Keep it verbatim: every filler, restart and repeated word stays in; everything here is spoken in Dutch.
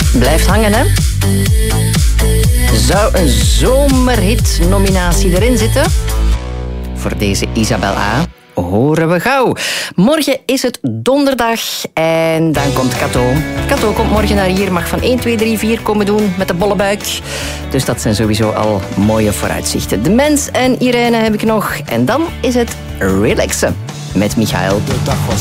Blijft hangen, hè? Zou een zomerhit-nominatie erin zitten? Voor deze Isabel A. horen we gauw. Morgen is het donderdag en dan komt Kato. Kato komt morgen naar hier, mag van één, twee, drie, vier komen doen met de bolle buik. Dus dat zijn sowieso al mooie vooruitzichten. De Mens en Irene heb ik nog. En dan is het relaxen met Michael.